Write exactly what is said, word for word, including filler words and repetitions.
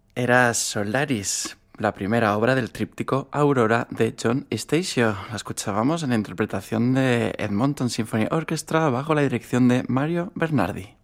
Era Solaris, la primera obra del tríptico Aurora de John Stasio. La escuchábamos en la interpretación de Edmonton Symphony Orchestra bajo la dirección de Mario Bernardi.